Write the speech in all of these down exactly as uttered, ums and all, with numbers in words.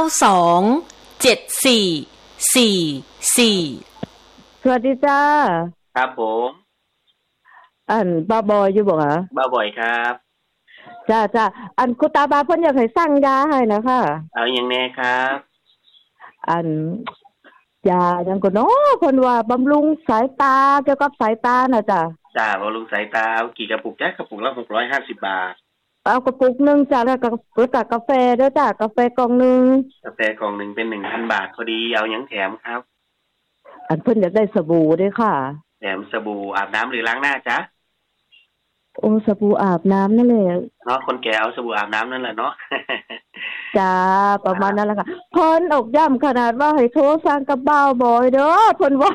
สอง เจ็ด สี่ สี่ สี่สวัสดีจ้าครับผมอันบ้าบอยอยู่บ่คะบ้าบ่อยครับจ้าจ้าอันคุณตาบาเพิ่นอยากให้สั่งยาให้นะคะเอาอย่างแน่ครับอันยาจังก็เนาะเพิ่นว่าบำรุงสายตาเกี่ยวกับสายตาน่ะจ้ะจ้าบำรุงสายตาเอากี่กระปุกจ้ากระปุกละหกร้อยห้าสิบบาทเอากระปุกนึงจ้ะแล้วก็กับกาแฟด้วยจ้ะกาแฟกล่องนึงกาแฟกล่องนึงเป็น หนึ่งพัน บาทพอดีเอาหยังแถมครับอันเพิ่นอยากได้สบู่ด้วยค่ะแถมสบู่อาบน้ำหรือล้างหน้าจ๊ะโอ้สบู่อาบน้ำนั่นแหละเนาะคนแก่เอาสบู่อาบน้ำนั่นแหละเนาะจ้าประมาณนั้นแหละค่ะเพิ่นออกย้ำขนาดว่าให้โทรสั่งกับบ่าวบอยเด้อเพิ่นว่า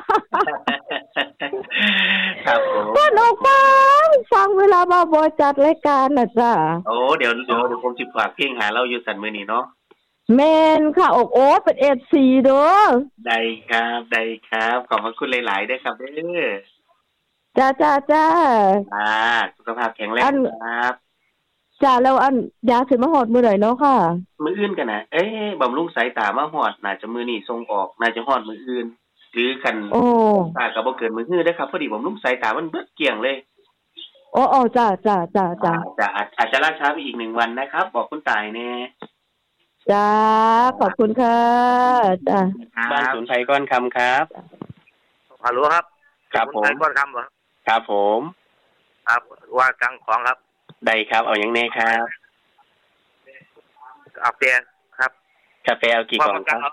ครับผมเพิ่นออกฟังฟังเวลาบ่าวบอยจัดรายการน่ะจ้าโอ้เดี๋ยวเดี๋ยวเดี๋ยวผมสิฝากเพลงหาเราอยู่สันมื้อนี้เนาะแม่นค่ะอกโอ้เป็น เอฟ ซี เด้อได้ครับได้ครับขอบพระคุณหลายๆด้วยครับเด้อจ้าจ้าจ้าอ่าสุขภาพแข็งแรงครับจ้าแล้วอันยาสิมาฮอดมื้อใดเนาะค่ะมื้ออื่นกันนะเอ๊ะบำรุงสายตามาฮอดน่าจะมื้อนี้ส่งออกน่าจะฮอดมื้ออื่นหรือกันโอ้ตาก็บ่เกินมื้อฮื้อเด้อครับพอดีบำรุงสายตามันเบิดเกลี้ยงเลยอ๋อๆจ้าจ้าจ้าจ้าจะอาจจะล่าช้าไปอีกหนึ่งวันนะครับบอกคุณตายแน่จ้าขอบคุณค่ะจ้าบ้านศูนย์ไทยก้อนคำครับฮัลโหลครับครับผมไทยก้อนคำเหรอครับผมครับว่าจังของครับได้ครับเอาอย่างแน่ครับกาแฟครับกาแฟเอากี่กล่องครับ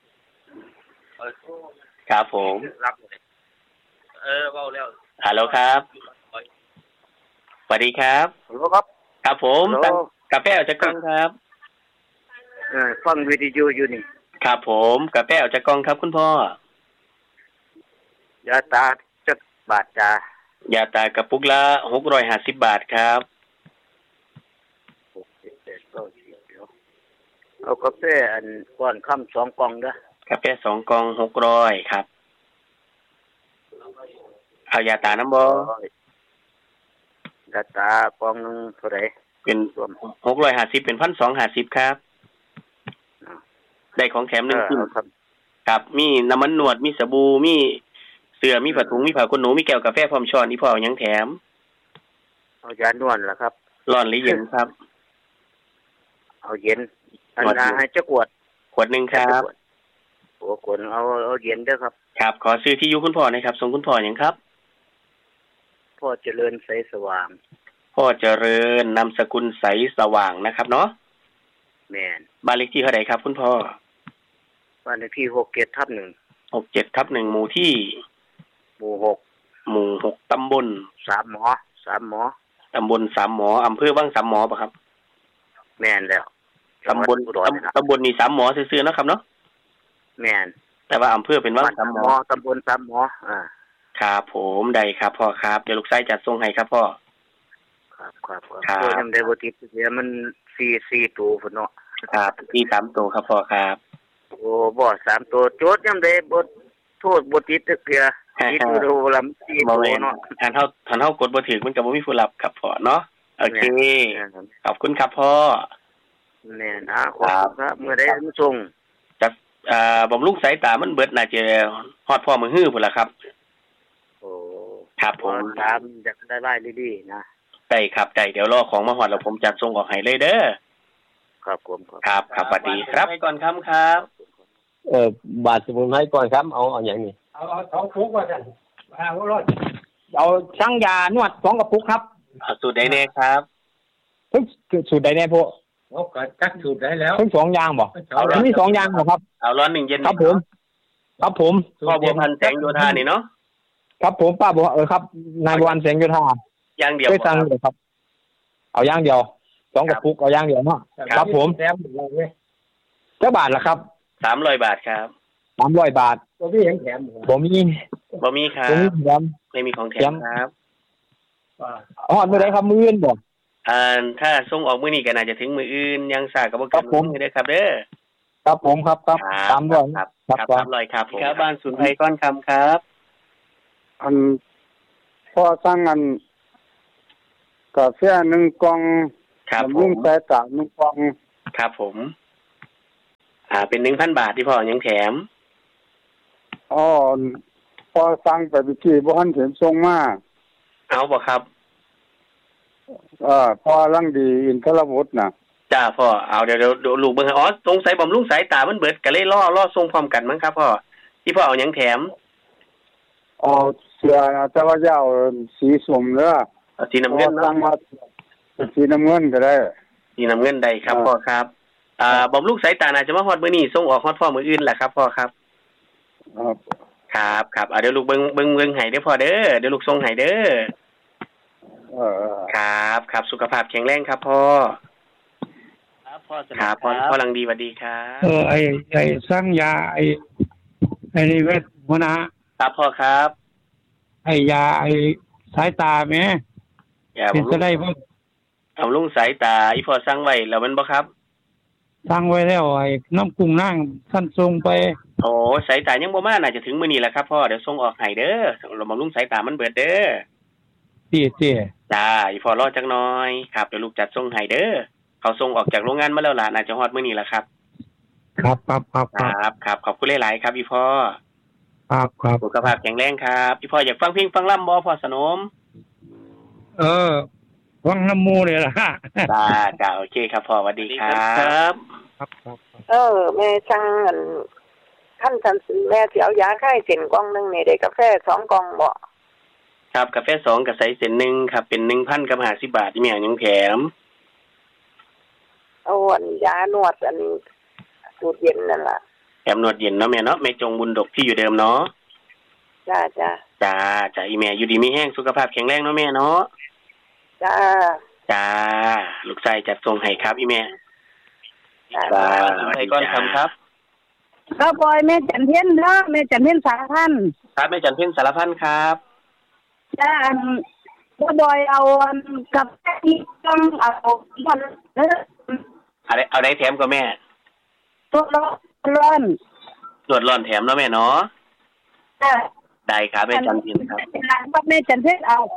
ครับผมรับเออเว้าแล้วฮัลโหลครับสวัสดีครับฮัลโหลครับครับผมกาแฟเอาจากกล่องครับเออฟังวิทยุอยู่นี่ครับผมกาแฟเอาจากกล่องครับคุณพ่อยาตาจักบาทจ้ายาตากระปุกละหกร้อยห้าสิบบาทครับเอากาแฟอันก้อนค่ำสองกล่องเด้อกาแฟสองกล่องหกร้อยครับเอายาตาน้ำบ่ยาตากล่องนึงเท่าไหร่เป็นหกร้อยห้าสิบเป็น หนึ่งพันสองร้อยห้าสิบครับได้ของแถมหนึ่งชิ้นครับมีน้ำมันหนวดมีสบู่มีเสื้อมีผ้าถุงมีผ้าขนหนูมีแก้วกาแฟพร้อมช้อนอีพ่อยังแถมเอายานวดล่ะครับร้อนหรือเย็นครับเอาเย็นอันน่ะให้จักขวดขวดนึงครับโอ้ขวดเอาเอาเย็นเด้อครับครับขอซื้อที่อยู่คุณพ่อนะครับส่งคุณพ่อหยังครับพ่อเจริญใสสว่างพ่อเจริญนามสกุลใสสว่างนะครับเนาะแม่นบ้านเลขที่เท่าไหร่ครับคุณพ่อบ้านเลขที่หกเจ็ดทับหนึ่งหกเจ็ดทับหนึ่งหมู่ที่หมู่หกหมู่หกตำบลสามหมอสามหมอตำบลสามหมออำเภอวังสามหมอป่ะครับแม่นแล้วตำบลตำบลนี่สามหมอซื่อๆเนาะครับเนาะแม่นแต่ว่าอำเภอเป็นวังสามหมอตำบลสามหมออ่าครับผมได้ครับพ่อครับเดี๋ยวลูกชายจัดส่งให้ครับพ่อครับครับครับตัวยังได้บ่ติดเสียมันสี่ สี่ตัวพุ่นเนาะครับที่สามตัวครับพ่อครับโอ้บ่สามตัวโจทย์ยังได้บ่โทษบ่ติดจักเทื่อติดอยู่ลำสี่ตัวเนาะท่านเฮาท่านเฮากดบ่ถึกมันก็บ่มีผู้รับครับพ่อเนาะโอเคขอบคุณครับพ่อแม่นะขอบครับเมื่อใดมันส่งจักอ่าบำรุงสายตามันเบิดน่าจะฮอดพ่อมื้อฮื้อพุ่นล่ะครับโอ้ครับผมตามอยากได้รายดีๆนะได้ครับได้เดี๋ยวรอของมาฮอดแล้วผมจัดส่งออกให้เลยเด้อครับผมครับครับสวัสดีครับให้ก่อนครับครับเออบาทสมุนไพรก่อนครับเอาเอาอย่างนี้เอาเอาสองปุกว่ากันเอารถเอาช่างยานวดสองกระปุกครับสูตรใดแน่ครับเฮ้ยสูตรใดแน่พวกโอ้ก็จักสูตรได้แล้วทั้งสองอย่างบ่เอามีสองอย่างบ่ครับเอาร้อนหนึ่งเย็นครับผมครับผมพ่อบัวพันธ์แสงโยธานี่เนาะครับผมป้าบอกเออครับนายบัวพันธ์แสงโยธาอย่างเดียวได้สั่งเลยครับเอาอย่างเดียวสองกระปุกเอาอย่างเดียวเนาะครับผมเจ้าบาทล่ะครับสามร้อยบาทครับสามร้อยบาทบ่มีหยังแถมบ่มีบ่มีครับบ่มีแถมไม่มีของแถมครับอ๋อมื้อใดครับมื้ออื่นบ่อ่าถ้าส่งออกมื้อนี้ก็น่าจะถึงมื้ออื่นยังซ่าก็บ่เกินมื้อเด้อครับเด้อครับผมครับครับสามร้อยครับครับสามร้อยครับครับบ้านศูนย์ไทยก้อนคำครับอันพอสั่งอันกาแฟหนึ่งกล่องครับผมบำรุงสายตาหนึ่งกล่องครับผมอ่อ่าเป็น หนึ่งพัน บาทที่พ่อยังแถมอ๋อพอสั่งไปเมื่อกี้บ่ทันเห็นส่งมาเอาบ่ครับเออพอลังดีอินทรวุฒิน่ะจ้าพ่อเอาเดี๋ยวๆลูกเบิ่งอ๋อสงสัยบำรุงสายตามันเบิดก็เลยรอรอส่งพร้อมกันมั้งครับพ่อที่พ่อเอาหยังแถมอ๋อเสื้อแต่ว่าจะเอาสีส้มเด้อสีน้ำเงินเนาะสีน้ำเงินก็ได้สีน้ำเงินได้ครับพ่อครับอ่าบำรุงสายตาน่าจะมาฮอดมื้อนี้ส่งออกฮอดพ่อมื้ออื่นแหละครับพ่อครับครับครับครับอ่าเดี๋ยวลูกเบิ่งเบิ่งเบิ่งให้เด้อพ่อเด้อเดี๋ยวลูกส่งให้เด้อเออครับครับสุขภาพแข็งแรงครับพ่อครับพ่อครับพ่อพ่อลังดีสวัสดีครับเออไอ้ไอ้สั่งยาไอ้ไอ้นี่เวทหัวหน้าครับพ่อครับไอ้ยาไอ้สายตาแม่เป็นจะได้บ่เอาลุงสายตาอีพ่อสั่งไว้แล้วมันบ่ครับสั่งไว้แล้วไอ้น้ำกุ้งนางท่านส่งไปโอ้สายตายังบ่มาน่าจะถึงมื้อนี้แหละครับพ่อเดี๋ยวส่งออกให้เด้อเราบำรุงสายตามันเบิดเด้อติติจ้าอีพ่อรอจักหน่อยครับเดี๋ยวลูกจัดส่งให้เด้อเขาส่งออกจากโรงงานมาแล้วล่ะน่าจะฮอดมื้อนี้แหละครับครับครับครับครับครับขอบคุณหลายๆครับอีพ่อครับครับสุขภาพแข็งแรงครับอีพ่ออยากฟังเพลงฟังล่ำบ่พ่อสนมเออฟังน้ำมูเลยล่ะจ้าจ้าโอเคครับพ่อสวัสดีครับครับครับเออแม่ช่างท่านท่านแม่สิเอายาไข้เส้นกล่องนึงนี่ได้กาแฟสองกล่องบ่ครับกาแฟสองกับใส่เส้นหนึ่งครับเป็น หนึ่งพัน กับห้าสิบบาทที่แม่ยังแถมเอาอันยานวดอันสูตรเย็นนั่นล่ะแถมนวดเย็นเนาะแม่เนาะแม่จงบุญดกที่อยู่เดิมเนาะจ้าจ้าจ้าจ้าอีแม่อยู่ดีมีแห้งสุขภาพแข็งแรงเนาะแม่เนาะจ้าจ้าลูกชายจัดส่งให้ครับอีแม่จ้าใส่ก้อนคำครับก็บอยแม่จันเพ็ญเนาะแม่จันเพ็ญสารพันครับแม่จันเพ็ญสารพันครับจ้าอันก็บอยเอาอันกับที่ต้องเอามันเออเอาได้เอาได้แถมกับแม่ตัวร้อนร้อนตรวจร้อนแถมเนาะแม่เนาะจ้าได้ครับแม่จันเพ็ญครับแม่จันเพ็ญเอา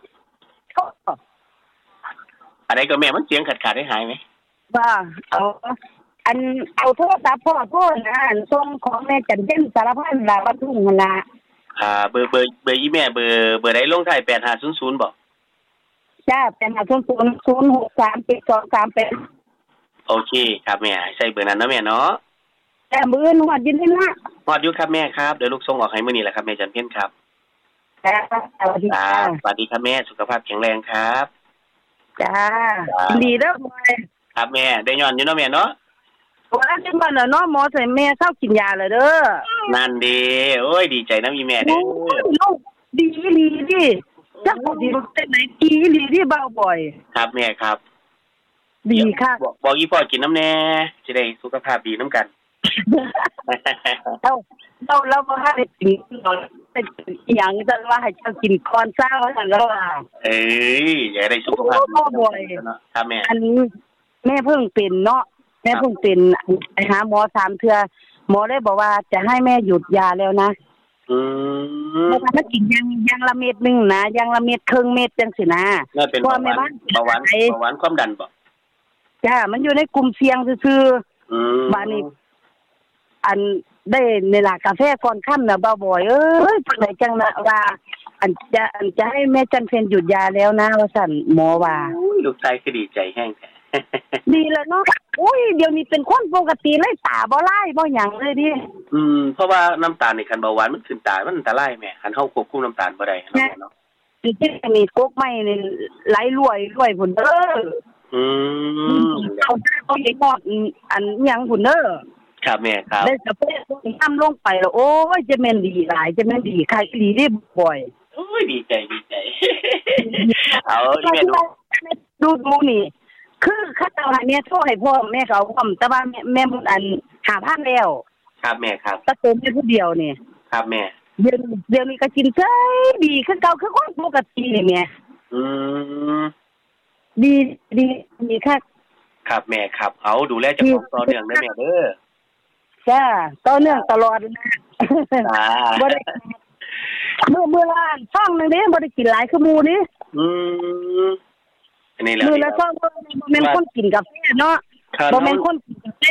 อะไรก็แม่มันเสียงขาดขาดได้หายไหมบ้าเอาอันเอาโทรศัพท์พ่อพ่อนะอันส่งของแม่จันเพ็ญสารพันละวัตถุงละอ่าเบอร์เบอร์เบอร์อีแม่เบอร์เบอร์ไหนลงท้ายแปดห้าศูนย์ศูนย์บอกจ้าแปดห้าศูนย์ศูนย์ศูนย์หกสามเจ็ดสองสามแปดโอเคครับแม่ใส่เบอร์นั้นนะแม่เนาะแต่มือหอดยินดีนะหอดอยู่ครับแม่ครับเดี๋ยวลูกส่งออกให้มื้อนี้แหละครับแม่จันเพ็ญครับจ้าสวัสดีค่ะสวัสดีครับแม่สุขภาพแข็งแรงครับจ้าดีเด้อบ่ครับแม่ได้ย้อนอยู่เนาะแม่เนาะว่าจังบ่เนาะหมอใส่แม่เข้ากินยาเลยเด้อนั่นดีโอ้ยดีใจนำอีแม่เด้อลูกดีอีหลีดิจักบ่ดีแต่ไหนดีอีหลีดิเบาบ่อยครับแม่ครับดีค่ะบอกอีพ่อกินน้ำแน่สิได้สุขภาพดีนำกันเอ้าเราเราบ่ได้กินเป็นหยังจังว่าให้เจ้ากินก่อนเช้านั่นแล้วว่าเอ้ยอย่าได้สุขภาพดีเนาะครับแม่อันนี้แม่เพิ่งเป็นเนาะแม่เพิ่งเป็นไปหาหมอสามเทื่อหมอได้บอกว่าจะให้แม่หยุดยาแล้วนะอืมแล้วมันกินยังยังละเม็ดนึงนะยังละเม็ดครึ่งเม็ดจังซี่นะเพราะแม่บ้านเบาหวานเบาหวานความดันบ่จ้ามันอยู่ในกลุ่มเสี่ยงซื่อๆอืมบัดนี้อันได้ในหลากาแฟก่อนค่ำน่ะบ่บ่อยเอ้ยจังได๋จังนะว่าอันจะอันจะให้แม่จันเพ็ญหยุดยาแล้วนะว่าซั่นหมอว่าลูกชายคือดีใจแฮงแท้ดีแล้วเนาะโอ้ยเดี๋ยวนี้เป็นคนปกติเลยตาบ่ลายบ่หยังเลยดิอืมเพราะว่าน้ำตาลในคันเบาหวานมันขึ้นตามันอันตรายแม่คันเฮาควบคุมน้ำตาลบ่ได้เนาะเนาะสิจะมีกกไม้นี่ไหลรวยรวยพุ่นเด้ออืมเอาเอาอีกบ่อันหยังพุ่นเด้อครับแม่ครับได้สเปรย์น้ำลงไปแล้วโอ้ยจะแม่นดีหลายจะแม่นดีใครดีได้บ่อยโอ้ยดีใจดีใจเอาอีแม่ดูดูนี่คือข้าเจ้าให้แม่โทรให้พ่อแม่เขาพร้อมแต่ว่าแม่แม่บุญอันหาพันแล้วครับแม่ครับตะโกนแม่ผู้เดียวนี่ครับแม่เดี๋ยวเดี๋ยวนี้ก็กินใจดีคือเก่าคือคนปกตินี่แม่อืมดีดีดีค่ะครับแม่ครับเอาดูแลเจ้าของต่อเนื่องเด้อแม่เด้อจ้าต่อเนื่องตลอดนะอ่าบ่ได้มื้อมื้อละช่องนึงเด้บ่ได้กินหลายคือหมู่นี่อืมอันนี้แหละมื้อละช่องบ่แม่นคนกินกาแฟเนาะบ่แม่นคนกินกาแฟ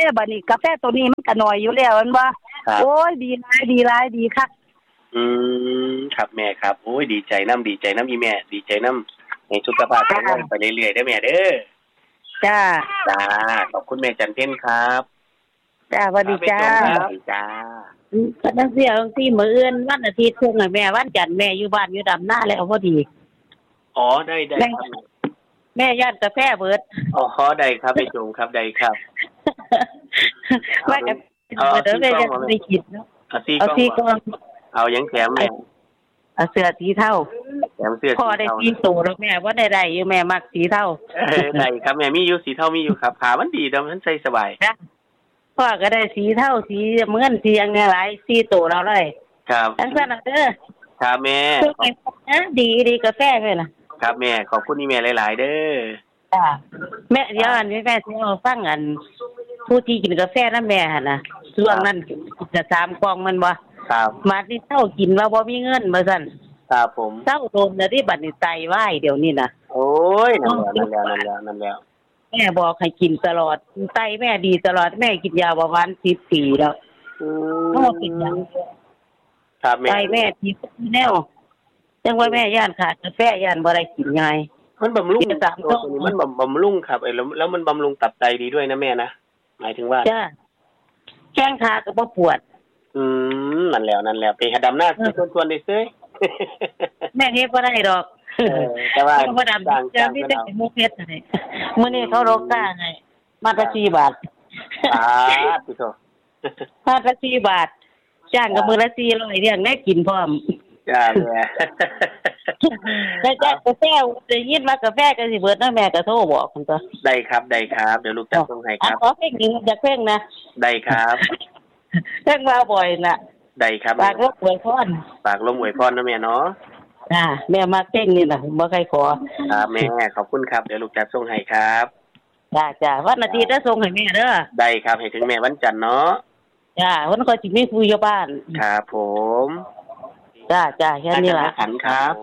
บัดนี้กาแฟตัวนี้มันก็น้อยอยู่แล้วแม่นบ่โอ้ยดีหลายดีหลายดีคักอืมครับแม่ครับโอ้ยดีใจน้ำดีใจน้ำอีแม่ดีใจน้ำให้สุขภาพแข็งแรงไปเรื่อยๆเด้อแม่เด้อจ้าจ้าขอบคุณแม่จันเพ็ญครับจ้าสวัสดีจ้าจ้าก็จังซี่จังซี่มื้ออื่นวันอาทิตย์ส่งให้แม่วันจันทร์แม่อยู่บ้านอยู่ดำนาแล้วพอดีอ๋อได้ได้ครับแม่ย่านกาแฟเบิดอ๋อได้ครับไปจงครับได้ครับว่ากันเดี๋ยวแม่จะไปกินเนาะเอาซี่ก่อนเอายังแถมแม่เอาเสื้อสีเทาแถมเสื้อพอได้สีโตแล้วแม่ว่าได้ๆอยู่แม่มักสีเทาเออได้ครับแม่มีอยู่สีเทามีอยู่ครับขามันดีดำมันใส่สบายพ่อก็ได้สีเทาสีเหมือนสีอย่างหลายสีโตเราเลยครับจังซั่นน่ะเด้อครับแม่นะดีดีกาแฟเลยล่ะครับแม่ขอบคุณนี่แม่หลายๆเด้อจ้าแม่เดี๋ยวอันนี้แม่สิเอาฟังอันผู้ที่กินกาแฟนำแม่หั่นน่ะช่วงนั้นจะสามกล่องมันบ่ครับมาที่เช้ากินว่าบ่มีเงินว่าซั่นครับผมเช้าโดนแล้วที่บัดนี้ไตวายเดี๋ยวนี้น่ะโอ้ยนั่นแล้วนั่นแล้วนั่นแล้วแม่บอกให้กินตลอดไตแม่ดีตลอดแม่กินยาประมาณสิบปีแล้วอืมพ่อกินยาครับแม่ไตแม่ที่แนวจังว่าแม่ย่านขาดกาแฟย่านบ่ได้กินง่ายมันบำรุงตัวนี้มันบำรุงครับไอ้แล้วแล้วมันบำรุงตับไตดีด้วยนะแม่นะหมายถึงว่าจ้าแข้งขาก็บ่ปวดอืมนั่นแล้วนั่นแล้วไปหาดำหน้าส่วนๆได้เซ้ยแม่เฮ็ดบ่ได้ดอกเออแต่ว่าบ่ดำจะมีแต่หมูเฮ็ดให้มื้อนี้เขารกก้าให้มาละสี่บาทอ่าพี่โตมาละสี่บาทจ้างก็มื้อละสี่ร้อยเลี้ยงแม่กินพร้อมจ้าแม่แต่จ้ากาแฟได้ยินว่ากาแฟก็สิเบิดนะแม่ก็โทรบอกพุ่นตัวได้ครับได้ครับเดี๋ยวลูกจะส่งให้ครับขอเพลงนึงจากเพลงนะได้ครับเพลงมาบ่อยน่ะได้ครับฝากลมอวยพรฝากลมอวยพรนะแม่เนาะจ้าแม่มาเพลงนี่น่ะบ่ใครขอครับแม่ขอบคุณครับเดี๋ยวลูกจะส่งให้ครับจ้าจ้าวันอาทิตย์จะส่งให้แม่เด้อได้ครับให้ถึงแม่วันจันทร์เนาะจ้าวันก็สิมีคุยอยู่บ้านครับผมจ้าจ้าแค่นี้ล่ะขันครับ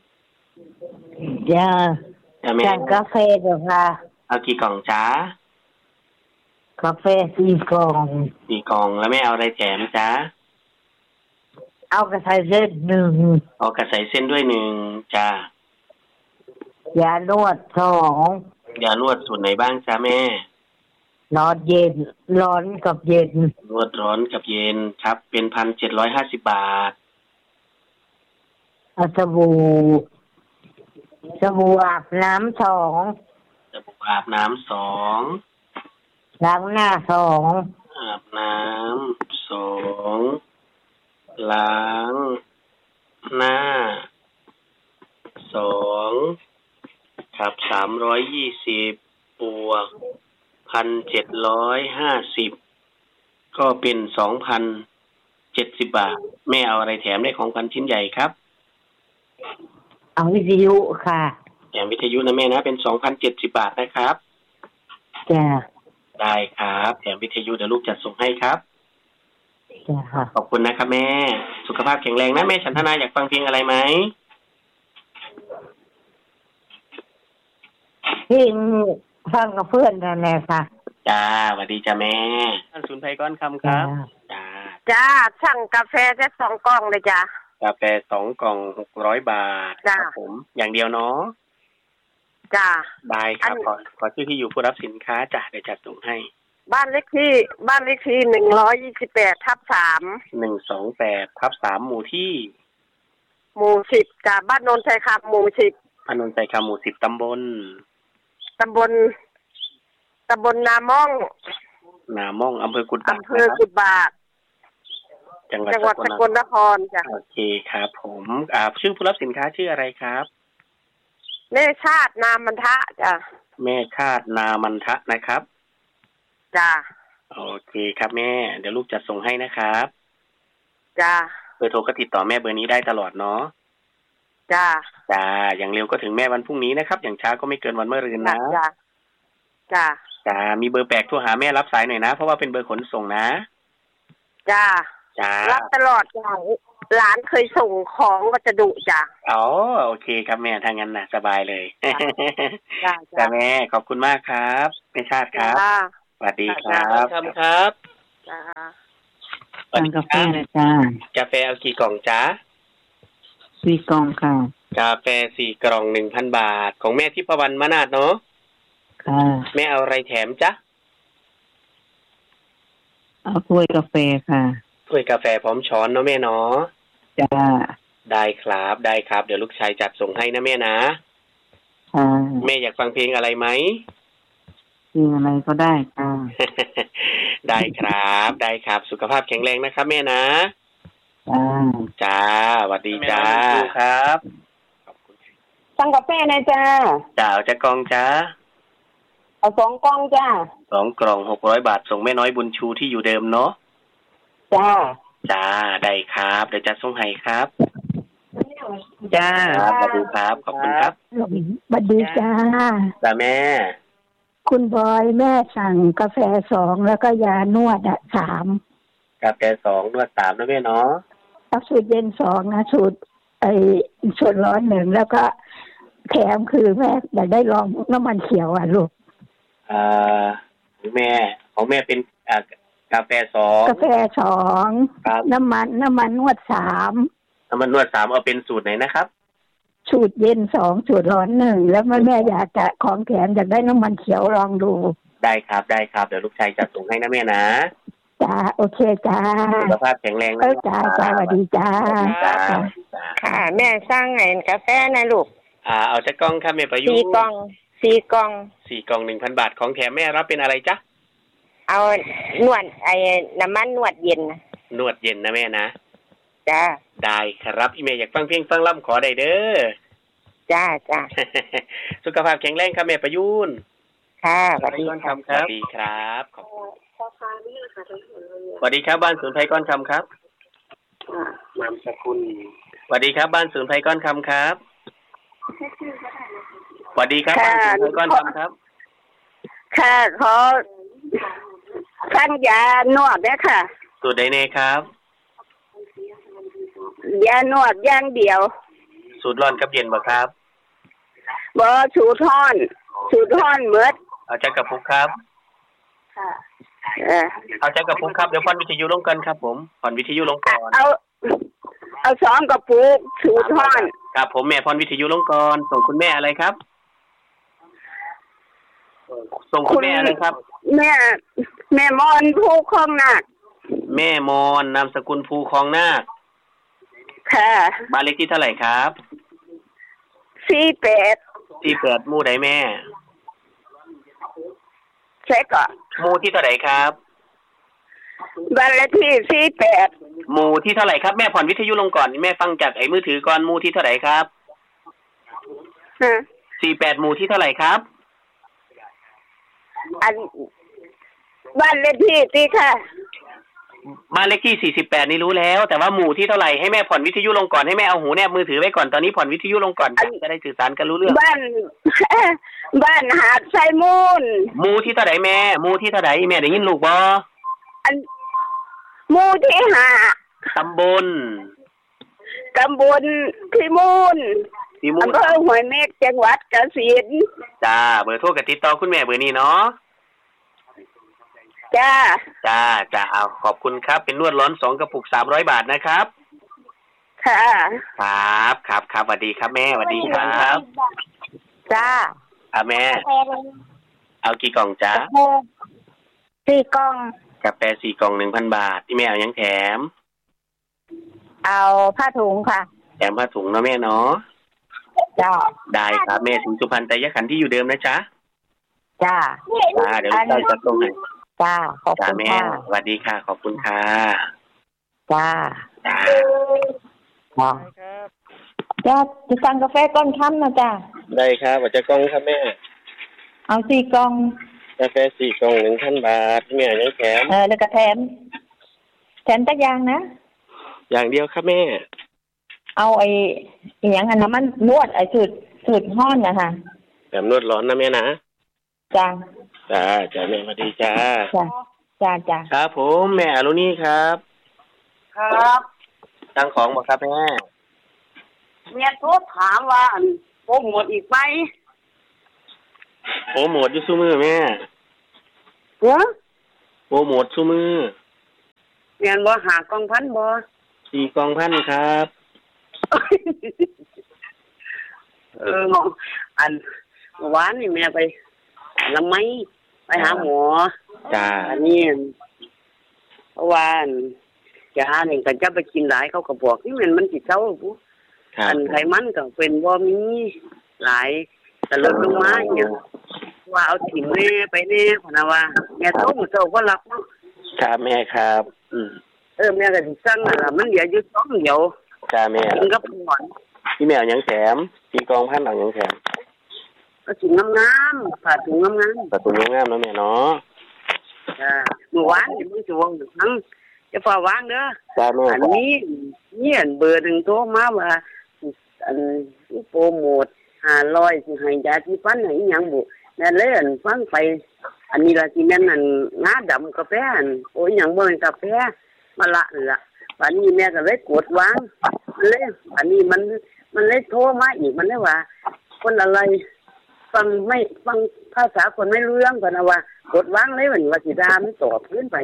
จ้าสั่งกาแฟเด้อค่ะเอากี่กล่องจ้ากาแฟสี่กล่องสี่กล่องแล้วไม่เอาอะไรแถมจ้าเอากระใสเส้นหนึ่งเอากระใสเส้นด้วยหนึ่งจ้ายานวดสองยานวดสูตรไหนบ้างจ้าแม่ร้อนเย็นร้อนกับเย็นนวดร้อนกับเย็นครับเป็นพันเจ็ดร้อยห้าสิบบาทสบู่สบู่อาบน้ำสองสบู่อาบน้ำสองล้างหน้าสองอาบน้ำสองล้างหน้าสองครับสามร้อยยี่สิบบวกพันเจ็ดร้อยห้าสิบก็เป็นสองพันเจ็ดสิบบาทแม่เอาอะไรแถมได้ของขวัญชิ้นใหญ่ครับเอาวิทยุค่ะแถมวิทยุนะแม่นะเป็นสองพันเจ็ดสิบบาทนะครับจ้าได้ครับแถมวิทยุเดี๋ยวลูกจัดส่งให้ครับจ้าค่ะขอบคุณนะครับแม่สุขภาพแข็งแรงนะแม่ฉันทนาอยากฟังเพลงอะไรไหมเพลงฟังกับเพื่อนนั่นแหละค่ะจ้าสวัสดีจ้าแม่ท่านสุนไพก้อนคำครับจ้าจ้าสั่งกาแฟแค่สองกล่องเลยจ้ากาแฟสองกล่องหกร้อยบาทครับผมอย่างเดียวเนาะจ้าได้ครับขอขอชื่อที่อยู่ผู้รับสินค้าจ้ะเดี๋ยวจัดส่งให้บ้านเลขที่บ้านเลขที่หนึ่งร้อยยี่สิบแปดทับสามหนึ่งสองแปดทับสามหมู่ที่หมู่สิบจ้าบ้านโนนชัยคำหมู่สิบบ้านโนนชัยคำหมู่สิบตำบลตำบลตำบลนาม่องนาม่องอำเภอกุดบากอำเภอกุดบากจังหวัดสกลนครจ้ะโอเคครับผมอ่าชื่อผู้รับสินค้าชื่ออะไรครับแม่ชาตินามันทะจ้ะแม่ชาตินามันทะนะครับจ้ะโอเคครับแม่เดี๋ยวลูกจัดส่งให้นะครับจ้ะเบอร์โทรก็ติดต่อแม่เบอร์นี้ได้ตลอดเนาะจ้ะจ้าอย่างเร็วก็ถึงแม่วันพรุ่งนี้นะครับอย่างช้าก็ไม่เกินวันมะรืนนะจ้ะจ้ะจ้ามีเบอร์แปลกโทรหาแม่รับสายหน่อยนะเพราะว่าเป็นเบอร์ขนส่งนะจ้าจ้ารับตลอดจ้าหลานเคยส่งของวัสดุจ้ะอ๋อโอเคครับแม่ถ้างั้นนะสบายเลยจ้าจ้าแม่ขอบคุณมากครับแม่ชาติครับสวัสดีครับคำครับจ้าสั่งกาแฟนะจ้ากาแฟเอากี่กล่องจ้าสี่กล่องค่ะกาแฟสี่กล่องหนึ่งพันบาทของแม่ทิพวรรณมนาถเนาะค่ะแม่เอาอะไรแถมจ๊ะเอาถ้วยกาแฟค่ะถ้วยกาแฟพร้อมช้อนเนาะแม่เนาะจ้าได้ครับได้ครับเดี๋ยวลูกชายจัดส่งให้นะแม่นะค่ะแม่อยากฟังเพลงอะไรไหมเพลงอะไรก็ได้ค่ะได้ครับได้ครับสุขภาพแข็งแรงนะครับแม่นะจ้าจ้าสวัสดีจ้าครับสั่งกาแฟนะจ้าจ้าจะกล่องจ้าเอาสองกล่องจ้าสองกล่องหกร้อยบาทส่งแม่น้อยบุญชูที่อยู่เดิมเนาะจ้าจ้าได้ครับเดี๋ยวจะส่งให้ครับจ้าสวัสดีครับขอบคุณครับสวัสดีจ้าจ้าแม่คุณบอยแม่สั่งกาแฟสองแล้วก็ยานวดอ่ะสามกาแฟสองนวดสามนะแม่เนาะเอาสูตรเย็นสองนะสูตรไอ้สูตรร้อนหนึ่งแล้วก็แถมคือแม่อยากได้ลองน้ำมันเขียวอ่ะลูกอ่าแม่ของแม่เป็นอ่ากาแฟสองกาแฟสองน้ำมันน้ำมันนวดสามน้ำมันนวดสามเอาเป็นสูตรไหนนะครับสูตรเย็นสองสูตรร้อนหนึ่งแล้วแม่แม่อยากจะของแถมอยากได้น้ำมันเขียวลองดูได้ครับได้ครับเดี๋ยวลูกชายจะส่งให้นะแม่นะจ้าโอเคจ้าสุขภาพแข็งแรงนะจ้าจ้าสวัสดีจ้าค่ะแม่สร้างไงกาแฟนะลูกอ่าเอาจะกล่องค่ะแม่ประยุทธ์สี่กล่องสี่กล่องสี่กล่องหนึ่งพันบาทของแถมแม่รับเป็นอะไรจ๊ะเอานวดไอ้น้ำมันนวดเย็นนวดเย็นนะแม่นะจ้าได้ครับพี่เมย์อยากฟังเพลงฟังล่ำขอได้เด้อจ้าจ้าสุขภาพแข็งแรงครับแม่ประยุนค่ะสวัสดีครับสวัสดีครับขอบคุณสวัสดีครับบ้านศูนย์ไทยก้อนคำครับนามสกุลสวัสดีครับบ้านศูนย์ไทยก้อนคำครับสวัสดีครับบ้านศูนย์ไทยก้อนคำครับค่ะขอสั่งยานวดด้วยค่ะสูตรใดเน่ครับยานวดอย่างเดียวสูตรร้อนกับเย็นบ่ครับบ่สูตรร้อนสูตรร้อนเบิดเอาจักกระปุกครับค่ะเออเอาจักกระปุกครับเดี๋ยวผ่อนวิทยุลงกันครับผมผ่อนวิทยุลงก่อนเอาเอาสองกระปุกสูตรร้อนครับผมแม่ผ่อนวิทยุลงก่อนส่งคุณแม่อะไรครับส่งคุณแม่อะไรครับแม่แม่มอนภูคลองนาคแม่มอนนามสกุลภูคลองนาคค่ะบ้านเลขที่เท่าไหร่ครับสี่แปดสี่แปดหมู่ใดแม่เช็คก่อนหมู่ที่เท่าไหร่ครับบ้านเลขที่สี่แปดหมู่ที่เท่าไหร่ครับแม่ผ่อนวิทยุลงก่อนแม่ฟังจากไอ้มือถือก่อนหมู่ที่เท่าไหร่ครับฮะสี่แปดหมู่ที่เท่าไหร่ครับอันบ้านเลขที่ที่ค่ะบ้านเลขที่สี่สิบแปดนี่รู้แล้วแต่ว่าหมู่ที่เท่าไหร่ให้แม่ผ่อนวิทยุลงก่อนให้แม่เอาหูแนบมือถือไว้ก่อนตอนนี้ผ่อนวิทยุลงก่อนจะได้สื่อสารกันรู้เรื่องบ้านบ้านหาดไซมูลหมู่ที่เท่าไหร่แม่หมู่ที่เท่าไหร่แม่ได้ยินลูกบ่อันหมู่ที่ห้าตำบลตำบลพิมูลอำเภอห้วยเม็กจังหวัดกาฬสินธุ์จ้าเบอร์โทรกับติดต่อคุณแม่เบอร์นี้เนาะจ้าจ้าจ้าเอาขอบคุณครับเป็นนวดร้อนสองกระปุกสามร้อยบาทนะครับค่ะครับครับครับสวัสดีครับแม่สวัสดีครับจ้าอ่ะแม่เอากี่กล่องจ้าสี่กล่องกาแฟสี่กล่องหนึ่งพันบาทที่แม่เอายังแถมเอาผ้าถุงค่ะแถมผ้าถุงเนาะแม่เนาะจ้าได้ครับแม่สิงสุพรรณไตรยขันธ์ที่อยู่เดิมนะจ๊ะจ้าจ้าเดี๋ยวเราจะส่งให้จ้าขอบคุณค่ะสวัสดีค่ะขอบคุณค่ะจ้าจ้าจ้าจ้าจะสั่งกาแฟก้อนค่ำนะจ้าได้ครับว่าจะกล่องครับแม่เอาสี่กล่องกาแฟสี่กล่องหนึ่งพันบาทแม่ยังแถมเออแล้วก็แถมแถมตะยางนะอย่างเดียวครับแม่เอาไอ้อย่างอันน้ำมันนวดไอ้สูตรสูตรห้อนนะคะแบบนวดร้อนนะแม่นะจ้าจ้าจ้าแม่สวัสดีจ้าจ้าจ้าจ้าครับผมแม่อรุณีครับครับตั้งของบ่ครับแม่แม่โทรถามว่าโปรโมทอีกไหมโปรโมทอยู่ซุมื้อแม่หัวโปรโมทซุมือแม่นบ่หากองพันบ่สี่กองพันครับเอออันหวานนี่แม่ไปละไมไปหาหมอจ้าอันนี้เพราะว่าจะหานี่ก็จะไปกินหลายเขาก็บอกนี่มันมันสิเซาปุ๊อันไขมันก็เป็นบ่มีหลายแต่ลดลงมาอย่างว่าเอาถิ่มแม่ไปแน่พนะว่าแม่โตมื้อเช้าบ่รับเนาะครับแม่ครับอืมเออแม่ก็สิสั่งนั่นล่ะมันเหลืออยู่สองเดียวจ้าแม่กินกับหวานพี่แม่เอาหยังแถมสี่กองพันเอาหยังแถมก็ถุงงามๆผ้าถุงงามประตูงามๆเนาะแม่เนาะๆจ้าเมื่อวานนี่มึงสิว่าทั้งจะฝ่าวางเด้อจ้าแม่อันนี้เนี่ยเบอร์หนึ่งโทรมาว่าอันโปรโมทห้าร้อยสิให้ยาที่ฟันให้อีหยังบุนั่นเลยอันฟังไปอันนี้ละสิแม่นอันงาดำกาแฟอันโอ้ยหยังบ่เป็นกาแฟมาละนั่นล่ะบัดนี้แม่ก็เลยกดวางมันเลยอันนี้มันมันเลยโทรมาอีกมันเลยว่าคนอะไรฟังไม่ฟังภาษาคนไม่รู้เรื่องกันนะว่ากดวางเลยว่าว่าสิดามันตอบขึ้นไป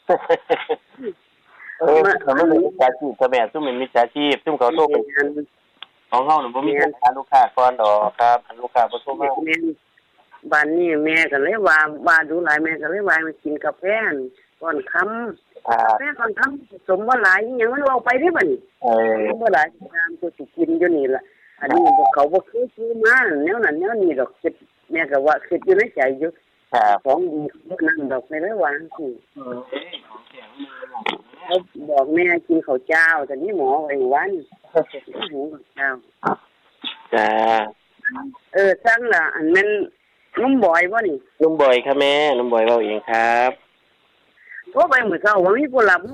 เออมันไม่เป็นมิจฉาชีพแม่ซุ่มเป็นมิจฉาชีพซุ่มเขาโทรเป็นของเฮาน่ะบ่มีการหาลูกค้าก่อนดอกครับอันลูกค้าบ่โทรมาบ้านนี้แม่ก็เลยว่าว่าดูหลายแม่ก็เลยว่ามากินกาแฟก่อนค่ำกาแฟก่อนค่ำสมว่าหลายอยังมันเอาไปได้บ่นี่เออบ่หลายตามตัวสิกินอยู่นี่ล่ะอันนี้พวกเขาบ่เคยซื้อมาแนวนั้นแนวนี้ดอกคิดแม่ก็ว่าคิดอยู่ในใจอยู่ของดีนั่นดอกในระหว่างที่เขาบอกแม่กินข้าวเจ้าแต่นี่หมอไว้วันหูข้าวเจ้าจ้าเออสั่งล่ะอันนั้นนุ่มบ่อยบ่นี่นุ่มบ่อยครับแม่นุ่มบ่อยเว้าเองครับโทรไปมื้อเช้าว่ามีผู้รับ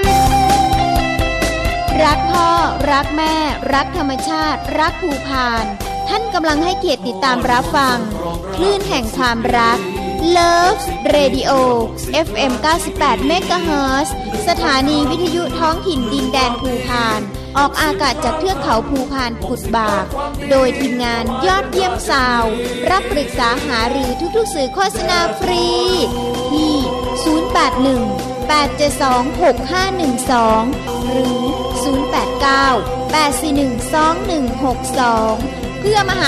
รักพ่อรักแม่รักธรรมชาติรักภูพานท่านกำลังให้เกียรติติดตามรับฟังคลื่นแห่งความรัก Love Radio เอฟ เอ็ม เก้าสิบแปด เมกะเฮิรตซ์ สถานีวิทยุท้องถิ่นดินแดนภูพานออกอากาศจากเทือกเขาภูพานกุดบากโดยทีมงานยอดเยี่ยมซาวด์รับปรึกษาหารือทุกๆสื่อโฆษณาฟรีที่ศูนย์ แปด หนึ่ง แปด เจ็ด สอง หก ห้า หนึ่ง สองหรือศูนย์ แปด เก้า แปด สี่ หนึ่ง สอง หนึ่ง หก สองเพื่อมาหา